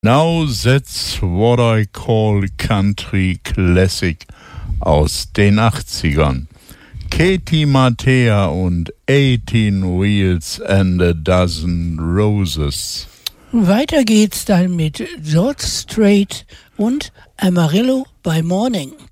Now that's what I call country classic aus den 80ern. Katie Mattea und 18 Wheels and a Dozen Roses. Weiter geht's dann mit George Strait und Amarillo by Morning.